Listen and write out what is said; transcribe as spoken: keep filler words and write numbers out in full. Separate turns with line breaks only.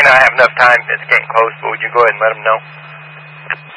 not have enough time. It's getting close, but would you go ahead and let them know?